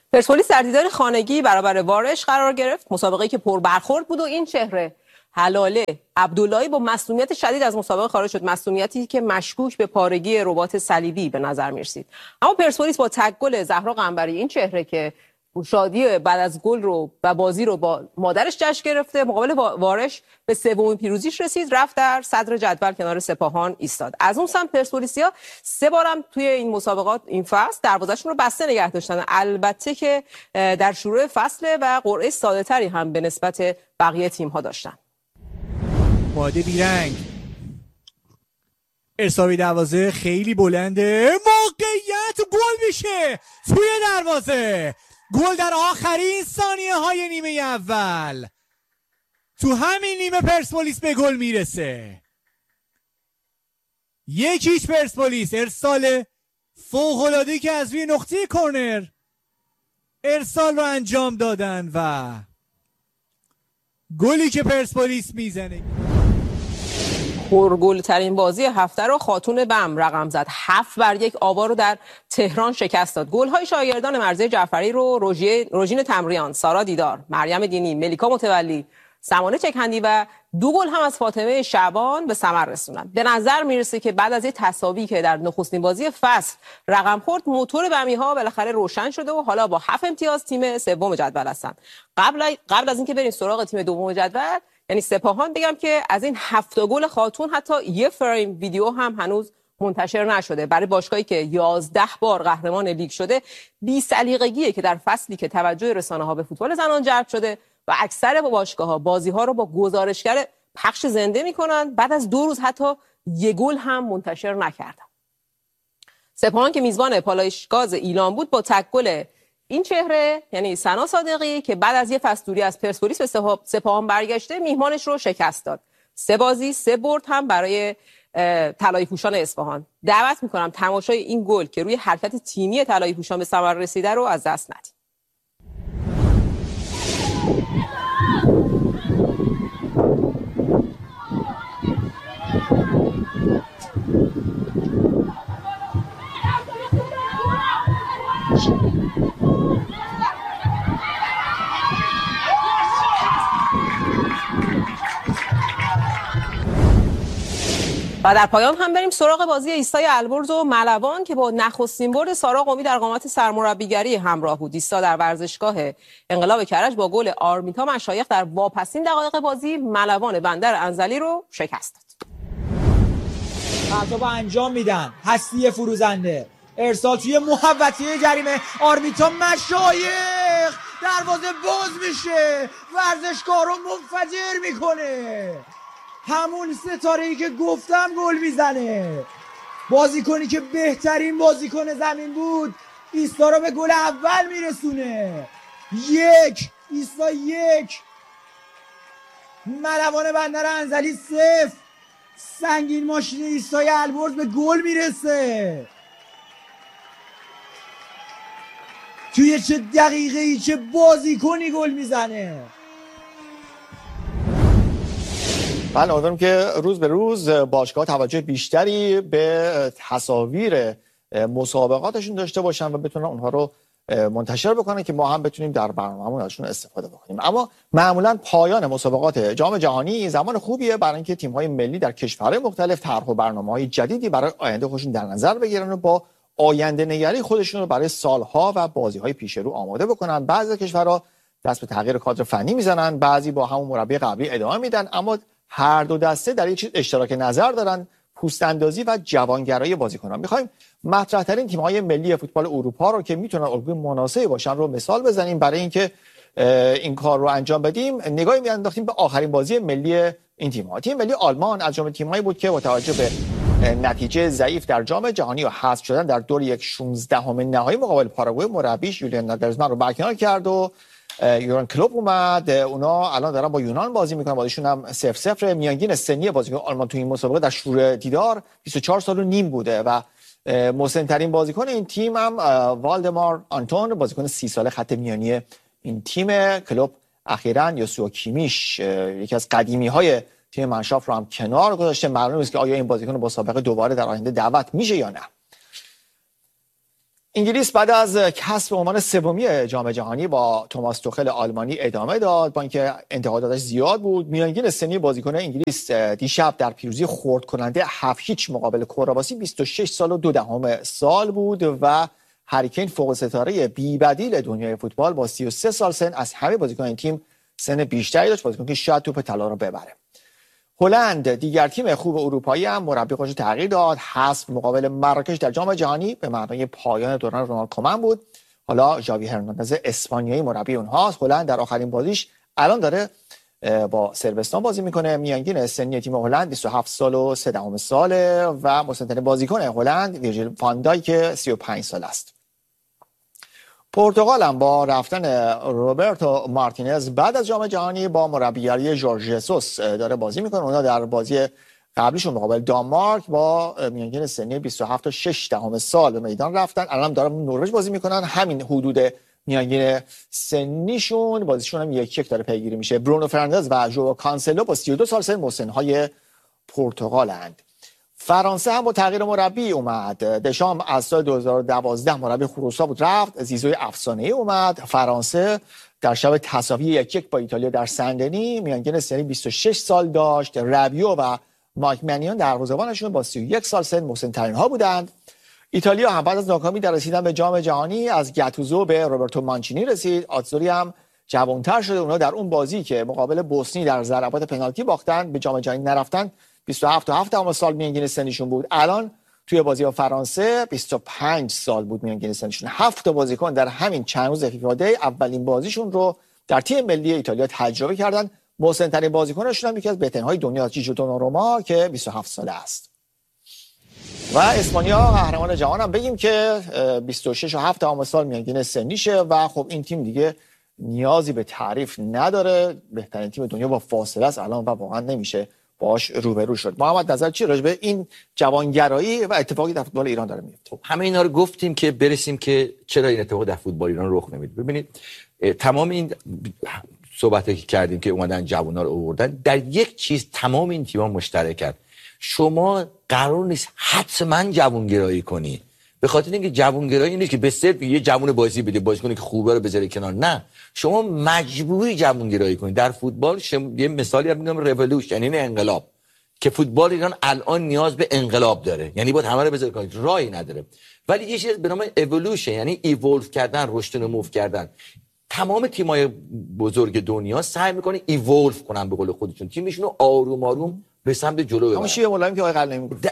پرسپولیس در دیدار خانگی برابر وارش قرار گرفت، مسابقه‌ای که پربرخورد بود و این چهره حلاله عبداللهی با مسئولیت شدید از مسابقه خارج شد، مسئولیتی که مشکوک به پارگی رباط صلیبی به نظر می‌رسید. اما پرسپولیس با تک گل زهرا قنبری، این چهره که شادی بعد از گل رو و بازی رو با مادرش جشن گرفته، مقابل وارش به سومین پیروزیش رسید، رفت در صدر جدول کنار سپاهان ایستاد. از اون سمت پرسپولیسیا 3 بارم توی این مسابقات این فصل دروازه‌شون رو بسته نگه داشتن، البته که در شروع فصل و قرعه ساده‌تری هم به نسبت بقیه تیم‌ها داشتن. ماده بیرنگ ارساوی دروازه خیلی بلنده، موقعیت گل میشه توی دروازه، گل در آخرین ثانیه های نیمه اول. تو همین نیمه پرسپولیس به گل میرسه. 1-0 پرسپولیس. ارسال فوق‌العاده‌ای که از روی نقطه کرنر ارسال رو انجام دادن و گلی که پرسپولیس میزنه. پرگل ترین بازی هفته رو خاتون بم رقم زد. 7-1 آوا رو در تهران شکست داد. گل‌های شاگردان مرضیه جعفری رو روژین تمریان، سارا دیدار، مریم دینی، ملیکا متولی، سمانه چکندی و 2 گل هم از فاطمه شعبان به ثمر رسوندن. به نظر میرسه که بعد از این تساوی که در نخستین بازی فصل رقم خورد، موتور بمی‌ها بالاخره روشن شده و حالا با 7 امتیاز تیم سوم جدول هستن. قبل از اینکه بریم سراغ تیم دوم جدول، یعنی سپاهان، بگم که از این 7 گل خاتون حتی یه فریم ویدیو هم هنوز منتشر نشده. برای باشگاهی که 11 بار قهرمان لیگ شده، بی‌سلیقگیه که در فصلی که توجه رسانه‌ها به فوتبال زنان جلب شده و اکثر باشگاه‌ها بازی‌ها رو با گزارشگر پخش زنده می‌کنن، بعد از 2 روز حتی یه گل هم منتشر نکردن. سپاهان که میزبان پالایشگاز ایلان بود، با تک گل این چهره یعنی سنا صادقی که بعد از یه فصل دوری از پرسپولیس به سپاهان برگشته، میهمانش رو شکست داد. 3 بازی 3 برد هم برای طلایی پوشان اصفهان. دعوت میکنم تماشای این گل که روی حرکت تیمی طلایی پوشان به ثمر رسیده رو از دست ندید. و در پایان هم بریم سراغ بازی ایستای البرز و ملوان که با نخستین برد سارا قمی در قامت سرمربیگری همراه بود. ایستا در ورزشگاه انقلاب کرج با گل آرمیتا مشایخ در واپسین دقایق بازی ملوان بندر انزلی رو شکست داد. خطا انجام میدن، هستی فروزنده، ارسال توی محوطه جریمه، آرمیتا مشایخ، دروازه باز میشه، ورزشکار رو منفجر میکنه. همون ستاره‌ای که گفتم گل میزنه، بازیکنی که بهترین بازیکن زمین بود، ایستا رو به گل اول میرسونه. 1 ایستا 1 ملوان بندر انزلی 0. سنگین ماشین ایستای البرز به گل میرسه. توی چه دقیقه‌ای چه بازیکنی گل میزنه. بله، امیدوارم که روز به روز باشگاه توجه بیشتری به تصاویر مسابقاتشون داشته باشن و بتونن اونها رو منتشر بکنن که ما هم بتونیم در برنامه‌مون ازشون استفاده بکنیم. اما معمولا پایان مسابقات جام جهانی زمان خوبیه برای اینکه تیم‌های ملی در کشورهای مختلف طرح و برنامه‌های جدیدی برای آینده خودشون در نظر بگیرن و با آینده نگری خودشون رو برای سالها و بازی‌های پیش رو آماده بکنن. بعضی کشورها دست به تغییر کادر فنی میزنن، بعضی با همون مربی قبلی ادامه میدن، اما هر دو دسته در یک چیز اشتراک نظر دارن: پوست اندازی و جوانگرایی بازیکنان. می‌خوایم مطرح ترین تیم‌های ملی فوتبال اروپا رو که میتونن الگوی مناسبی باشن رو مثال بزنیم. برای اینکه این کار رو انجام بدیم، نگاهی می‌انداختیم به آخرین بازی ملی این تیم‌ها. تیم ملی آلمان از جمله تیم‌هایی بود که با توجه به نتیجه ضعیف در جام جهانی و حذف شدن در دور 16 نهایی مقابل پاراگوئه، مربیش یولیان ناگلزمن رو برکنار کرد و یورگن کلوپ اومد. اونا الان دارن با یونان بازی میکنن، بازیشون هم 0-0. میانگین سنی بازیکن آلمان تو این مسابقه در شروع دیدار 24 سال و نیم بوده و مسن‌ترین بازیکن این تیم هم والدمار آنتون، بازیکن 30 ساله خط میانی این تیم. کلوپ اخیراً یوسوع کیمیش، یکی از قدیمی‌های تیم منشاف رو هم کنار گذاشته. معلومه نیست که آیا این بازیکن با سابقه دوباره در آینده دعوت میشه یا نه. انگلیس بعد از کسب عنوان سومی جام جهانی با توماس توخل آلمانی ادامه داد، با اینکه انتقاداتش زیاد بود. میانگین سنی بازیکن انگلیس دیشب در پیروزی خرد کننده 7-0 مقابل کرواسی 26 سال و 2 سال بود و هری کین فوق ستاره بی‌بدیل دنیای فوتبال با 33 سال سن از همه بازیکن این تیم سن بیشتری داشت، بازیکن که شاید توپ طلا رو ببره. هلند دیگر تیم خوب اروپایی هم مربی خودش تغییر داد. حذف مقابل مراکش در جام جهانی به معنای پایان دوران رونالد کومن بود. حالا ژاوی هرناندز اسپانیایی مربی اونهاست. هلند در آخرین بازیش الان داره با صربستان بازی میکنه. میانگین سنی تیم هلند 27 سال و 3 ساله و مسن‌ترین بازیکن هلند ویرجیل فان دایک 35 سال است. پرتغال هم با رفتن روبرتو مارتینز بعد از جام جهانی با مربیگری ژورژ ژسوس داره بازی میکنه. اونا در بازی قبلیشون مقابل دانمارک با میانگین سنی 27 تا 6 سال به میدان رفتن. الان دارن نروژ بازی میکنن، همین حدود میانگین سنیشون. بازیشون هم 1-1 داره پیگیری میشه. برونو فرناندز و ژو کانسلو با 32 سال سن مسن‌های پرتغالند. فرانسه هم با تغییر مربی اومد. دشام از سال 2012 مربی خروسا بود رفت، زیزوی افسانه‌ای اومد. فرانسه در شب تساوی 1-1 با ایتالیا در سندنی میانگین سنی 26 سال داشت. ربیو و مایک منیون دروازه‌بانشون با 31 سال سن مسن‌ترین ها بودند. ایتالیا هم بعد از ناکامی در رسیدن به جام جهانی از گاتوزو به روبرتو مانچینی رسید. آتزوری هم جوان‌تر شده. اونا در اون بازی که مقابل بوسنی در ضربات پنالتی باختن به جام جهانی نرفتن 27 تا 7 سال میانگین سنشون بود. الان توی بازی با فرانسه 25 سال بود میانگین سنشون. 7 تا بازیکن در همین چند روز فیفا دی اولین بازیشون رو در تیم ملی ایتالیا تجربه کردن. مسن‌ترین بازیکنشون هم یکی از بهترین‌های دنیا جیجو دوناروما که 27 ساله است. و اسپانیا قهرمان جهان هم بگیم که 26 و 7 سال میانگین سنیشه و خب این تیم دیگه نیازی به تعریف نداره. بهترین تیم دنیا با فاصله است الان و واقعا نمیشه باش روبرو شد. محمد نظر چی راجع به این جوانگرایی و اتفاقی در فوتبال ایران داره میفته؟ همه اینا رو گفتیم که برسیم که چرا این اتفاق در فوتبال ایران رخ نمیده. ببینید تمام این صحبتی که کردیم که اومدن جوونا رو آوردن، در یک چیز تمام این تیم‌ها مشترکن. شما قرار نیست حتما جوانگرایی کنی. به خاطر اینکه جوانگرایی نیست که به صرف یه جوون بازی بده، بازیکنی که خوبه رو بذاره کنار. نه، شما مجبوری جوانگرایی کنی. در فوتبال یه مثالی میگم، رولوشن، یعنی انقلاب، که فوتبال ایران الان نیاز به انقلاب داره، یعنی باید همه رو بذاره کنار، راهی نداره. ولی یه چیز به نام اِوولوشن، یعنی ایولو کردن، رشد و نمو کردن. تمام تیم‌های بزرگ دنیا سعی میکنه ایولو کنن به قول خودشون، تیمشون رو آروم آروم به سمت جلو ببرن. همون شیء ملایم که آقای قلعه‌ای میگه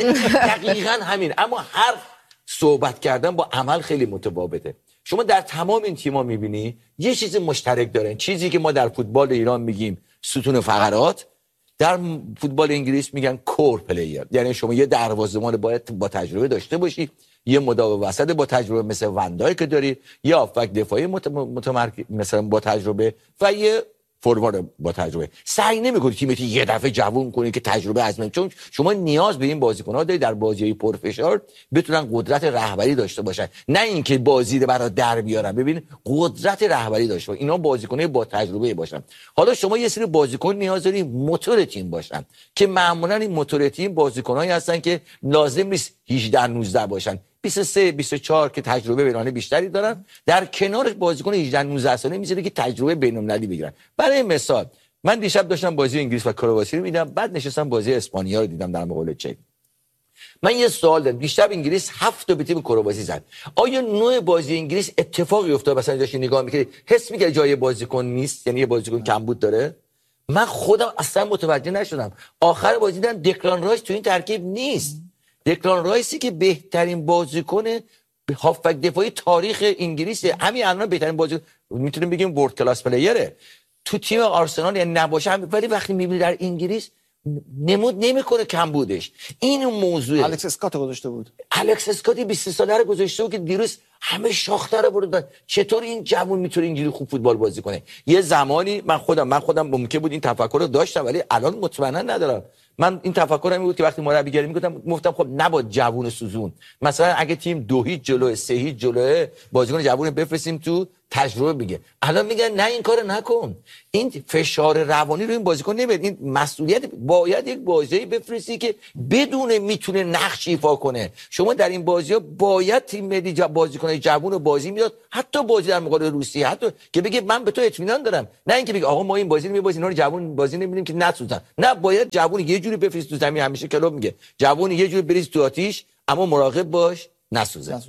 دقیقاً همین. اما هر صحبت کردن با عمل خیلی متفاوته. شما در تمام این تیم‌ها می‌بینی یه چیز مشترک دارن، چیزی که ما در فوتبال ایران میگیم ستون فقرات، در فوتبال انگلیس میگن کور پلیر. یعنی شما یه دروازه‌بان باید با تجربه داشته باشی، یه مدافع وسط با تجربه مثل وندای که داری، یه هافبک دفاعی متمرکز مثلا با تجربه و یه فوروارد با تجربه. سعی نمی‌کنی تیمت یه دفعه جوون کنی که تجربه ازمن، چون شما نیاز به این بازیکن‌ها داری در بازی‌های پرفشار بتونن قدرت رهبری داشته باشن، نه اینکه بازی رو برات در بیارن. ببین قدرت رهبری داشته باشن، اینا بازیکن‌های با تجربه باشن. حالا شما یه سری بازیکن نیاز داری موتور تیم باشن که معمولاً این موتور تیم بازیکن‌هایی هستن که لازم نیست 18 19 باشن، 23 24 که تجربه بین‌المللی بیشتری دارن، در کنارش بازیکن 18 19 ساله میذاره که تجربه بین‌المللی بگیرن. برای مثال من دیشب داشتم بازی انگلیس و کرواسی رو می‌دیدم، بعد نشستم بازی اسپانیا رو دیدم در مقابل چک. من یه سوال دارم، دیشب انگلیس 7 تا به تیم کرواسی زد. آیا نوع بازی انگلیس اتفاقی افتاد مثلا جاش نگاه می‌کنی حس می‌کنی جای بازیکن نیست، یعنی یه بازیکن کمبود داره؟ من خودم اصلا متوجه نشدم. آخر بازی دیدم دکلان رایس تو این ترکیب نیست. دکلان رایسی که بهترین بازیکن هافبک دفاعی تاریخ انگلیسه، همین الان بهترین بازیکن میتونیم بگیم ورلد کلاس پلیره تو تیم آرسنال، یعنی نباشه هم. ولی وقتی میبینی در انگلیس نمود نمیکنه کم بودش. این موضوع الکس اسکات گذاشته بود. الکس اسکات 20 ساله رو گذاشته بود که دیروز همه شاخته رو بردن. چطور این جوون میتونه اینجوری خوب فوتبال بازی کنه؟ یه زمانی من خودم ممکن بود این تفکر رو داشتم، ولی الان مطمئنا ندارم. من این تفکرم این بود که وقتی مربیگری میگفتم خب نباید جوون سوزون، مثلا اگه تیم 2-0 جلوه 3-0 جلوه، بازیکن جوون بفرستیم تو تجربه بگه. الان میگن نه این کارو نکن، این فشار روانی رو این بازیکن نمیاد، این مسئولیت باید یک بازی بفرستی که بدون میتونه نقش ایفا کنه. شما در این بازی‌ها باید تیم ملی بازیکن جوون رو بازی میداد، حتی بازی در مقابل روسیه، حتی که بگه من به تو اطمینان دارم، نه اینکه بگه آقا ما این بازی می‌بازیم اینا رو جوون بازی نمی‌بینیم که نسوزن. نه، باید جوون یه جوری بفرست تو زمین. همیشه کلوب میگه جوون یه جوری بریز تو آتیش، اما مراقب باش نسوزه.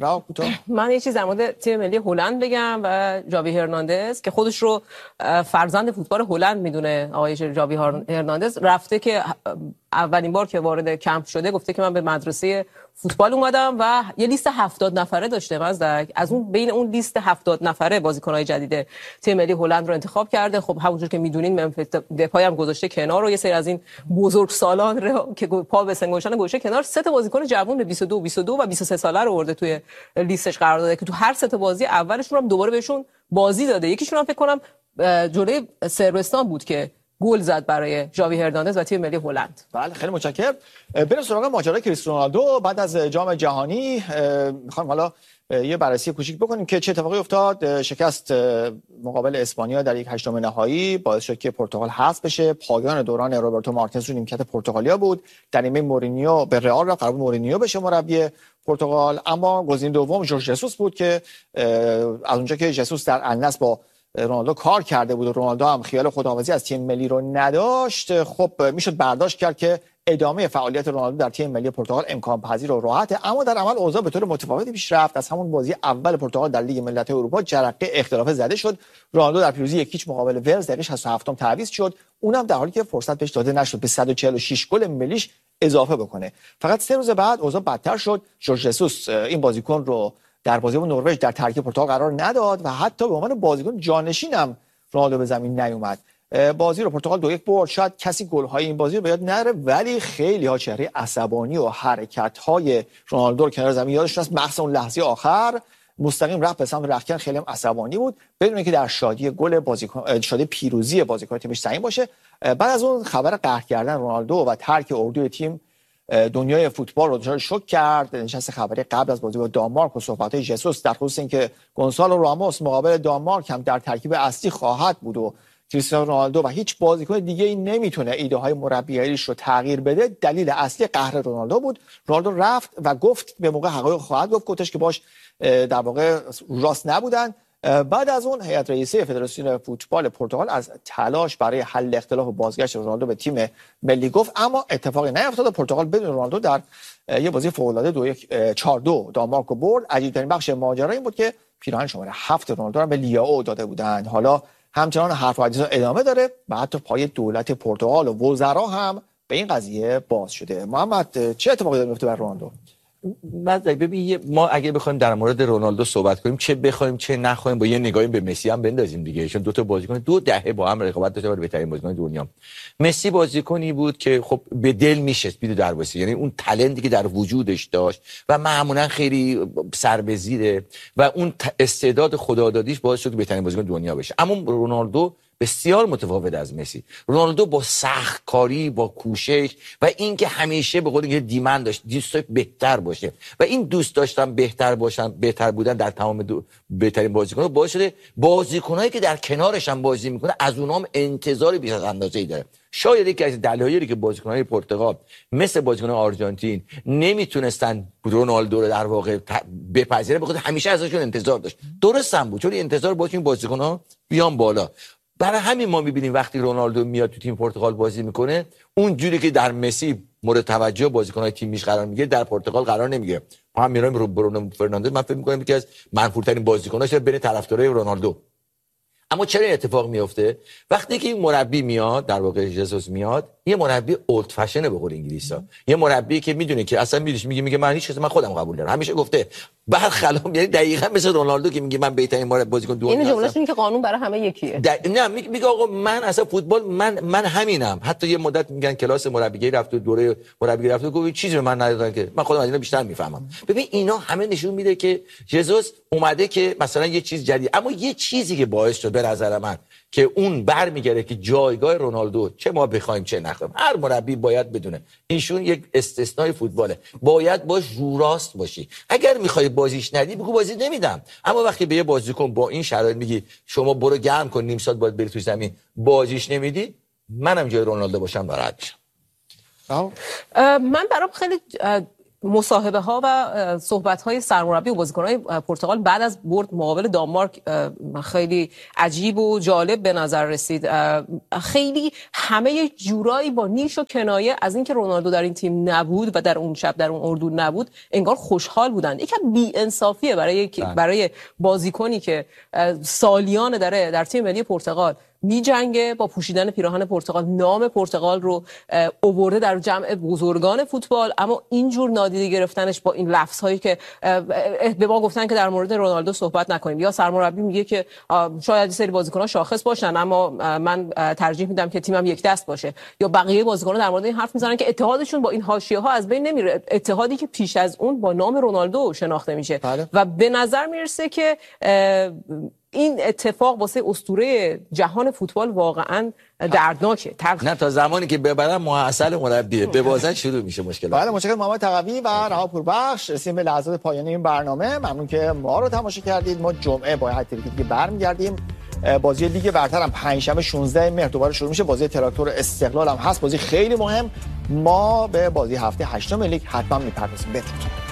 من یه چیز در مورد تیم ملی هلند بگم و ژاوی هرناندز که خودش رو فرزند فوتبال هلند میدونه. آقای ژاوی هرناندز رفته که اولین بار که وارد کمپ شده گفته که من به مدرسه فوتبال اومدم و یه لیست 70 نفره داشته مزدک. از اون بین اون لیست 70 نفره بازیکن‌های جدید تیم ملی هلند رو انتخاب کرده. خب همونجور که میدونین منفیس دپای هم گذاشته کنار و یه سری از این بزرگسالان رو که پا به سن گذاشتن گوشه کنار. 3 تا بازیکن جوان به 22 و 23 ساله رو آورده توی لیستش قرار داده که تو هر 3 تا بازی اولشون هم دوباره بهشون بازی داده. یکیشون هم فکر کنم جلوی صربستان بود که گل زد برای ژاوی هرناندز و تیم ملی هلند. بله خیلی متشکرم. بریم سراغ ماجرای کریستیانو رونالدو. بعد از جام جهانی میخوام حالا یه بررسی کوچیک بکنیم که چه اتفاقی افتاد. شکست مقابل اسپانیا در یک هشتم نهایی باعث شد که پرتغال حذف بشه. پایان دوران روبرتو مارتینز رو نیمکت پرتغالیا بود. در نیمه مورینیو به رئال رفت، قرار بود مورینیو بشه مربی پرتغال، اما گزینه دوم ژورژ ژسوس بود که از اونجا که ژسوس در النصر با رونالدو کار کرده بود و رونالدو هم خیال خداحافظی از تیم ملی رو نداشت، خب میشد برداشت کرد که ادامه فعالیت رونالدو در تیم ملی پرتغال امکان پذیر و راحته. اما در عمل اوضاع به طور متفاوتی پیش رفت. از همون بازی اول پرتغال در لیگ ملت‌های اروپا جرقه اختلاف زده شد. رونالدو در پیروزی 1-0 مقابل ولز دقیقه 67 تعویض شد، اونم در حالی که فرصت بهش داده نشد به 146 گل ملیش اضافه بکنه. فقط 3 روز بعد اوضاع بدتر شد. ژورژ ژسوس این بازیکن رو در بازی با نروژ در ترکیب پرتغال قرار نداد و حتی به عنوان بازیکن جانشین هم رونالدو به زمین نیومد. بازی رو پرتغال 2-1 برد. شاید کسی گل‌های این بازی رو به یاد نره، ولی خیلی‌ها چهره عصبانی و حرکت‌های رونالدو رو کنار زمین یادشون هست، مخصوصا اون لحظه آخر مستقیم رفت به سمت رختکن، خیلی هم عصبانی بود بدون اینکه در شادی گل بازیکن شادی پیروزی بازیکن تیمش سعی باشه. بعد از اون خبر قهر کردن رونالدو و ترک اردوی تیم دنیای فوتبال رو دچار شوک کرد. نشست خبری قبل از بازی با دانمارک و صحبت‌های ژسوس در خصوص اینکه گونسالو راموس مقابل دانمارک هم در ترکیب اصلی خواهد بود و کریستیانو رونالدو و هیچ بازیکن دیگه‌ای نمیتونه ایده‌های مربیگریش رو تغییر بده، دلیل اصلی قهر رونالدو بود. رونالدو رفت و گفت به موقع حقایق خواهد گفتش که باش در واقع راست نبودن. بعد از اون هیئت رئیسه فدراسیون فوتبال پرتغال از تلاش برای حل اختلاف بازگشت رونالدو به تیم ملی گفت، اما اتفاقی نیفتاد. پرتغال بدون رونالدو در یه بازی فوق‌العاده 4-2 دانمارک رو برد. عجیب‌ترین بخش ماجرا این بود که پیراهن شماره 7 رونالدو رو به لیائو داده بودند. حالا همچنان حرف و حدیث ادامه داره و حتی پای دولت پرتغال و وزرا هم به این قضیه باز شده. محمد چه اتفاقی داره میفته بر رونالدو؟ ببین ما اگه بخوایم در مورد رونالدو صحبت کنیم، چه بخوایم چه نخوایم، با یه نگاهی به مسی هم بندازیم دیگه، چون 2 تا بازیکن 2 دهه با هم رقابت داشته، بهترین بازیکن دنیا. مسی بازیکنی بود که خب به دل میشست بیرو دروازه، یعنی اون تالنتی که در وجودش داشت و معمولا خیلی سر به زیره و اون استعداد خدادادیش باعث شد بهترین بازیکن دنیا بشه. اما رونالدو بسیار متفاوت از مسی. رونالدو با سخت کاری، با کوشش و اینکه همیشه به قول دیمند داشت، دوست بهتر باشه و این دوست داشتن بهتر بودن در تمام بهترین بازیکن‌ها باعث شده بازیکنایی که در کنارش هم بازی میکنه از اونها هم انتظار بیش از اندازه‌ای داره. شاید یکی از دلایلی که بازیکن‌های پرتغال مثل بازیکن‌های آرژانتین نمیتونستن رونالدو رو در واقع بپذیرن، بخاطر همیشه ازشون انتظار داشت. درست هم بود، چون انتظار بود این بازیکن‌ها بیان بالا. برای همین ما می‌بینیم وقتی رونالدو میاد تو تیم پرتغال بازی میکنه، اون جوری که در مسی مورد توجه بازیکن‌های تیمیش قرار میگیره در پرتغال قرار نمیگیره. ما هم میرایم برونو فرناندز، من فکر می‌کنم یکی از منفورترین بازیکن‌هاست بین طرفدارای رونالدو. اما چرا این اتفاق میفته؟ وقتی که این مربی میاد، در واقع ژسوس میاد، یه مربی اولد فشنه به قول انگلیسا، یه مربی که میدونه که اصلا میگه من هیچ چیزی من خودم قبول دارم. همیشه گفته برخلاف، یعنی دقیقاً مثل رونالدو که میگه من بهترین بازیکن دنیا این جملهش اینه که قانون برای همه یکیه. نه میگه آقا من اصلا فوتبال من همینم. حتی یه مدت میگن کلاس مربیگری رفت و دوره مربیگری رفت و گفت چیزی من ندادن که من خودم از اینا بیشتر میفهمم. ببین اینا همه نشون میده که ژزوس اومده که مثلا یه چیز جدید، اما یه چیزی که باعث شد به نظر من که اون برمیگره که جایگاه رونالدو چه ما بخوایم چه نخوایم، هر مربی باید بدونه ایشون یک استثنای فوتباله، باید باش رو راست باشی. اگر میخوای بازیش ندی بگو بازی نمیدم، اما وقتی به یه بازیکن با این شرایط میگی شما برو گرم کن نیم ساعت باید بری تو زمین بازیش نمیدی، منم جای رونالدو باشم ناراحت میشم. من برام خیلی مصاحبه ها و صحبت های سرمربی و بازیکن‌های پرتغال بعد از برد مقابل دانمارک خیلی عجیب و جالب به نظر رسید. خیلی همه یه جورایی با نیش و کنایه از اینکه رونالدو در این تیم نبود و در اون شب در اون اردو نبود انگار خوشحال بودن. یکم بی‌انصافیه برای بازیکنی که سالیان در تیم ملی پرتغال میجنگه، با پوشیدن پیراهن پرتغال نام پرتغال رو آورده در جمع بزرگان فوتبال، اما اینجور نادیده گرفتنش با این لفظ‌هایی که به ما گفتن که در مورد رونالدو صحبت نکنیم، یا سرمربی میگه که شاید یه سری بازیکن‌ها شاخص باشن اما من ترجیح میدم که تیمم یک دست باشه، یا بقیه بازیکن‌ها در مورد این حرف میزنن که اتحادشون با این حاشیه‌ها از بین نمیره، اتحادی که پیش از اون با نام رونالدو شناخته میشه. و به نظر میرسه که این اتفاق واسه اسطوره جهان فوتبال واقعا دردناکه. نه تا زمانی که ببرن محصل مربیه به بازن شروع میشه مشکلات. بله متشکرم محمد تقوی و رها پوربخش. رسیدیم به لحظات پایانی این برنامه. ممنون که ما رو تماشا کردید. ما جمعه با هتریک دیگه برمیگردیم. بازی لیگ برتر هم پنجشنبه 16 مهر دوباره شروع میشه. بازی تراکتور استقلال هم هست، بازی خیلی مهم. ما به بازی هفته 8 لیگ حتما میپردازیم. بدرود.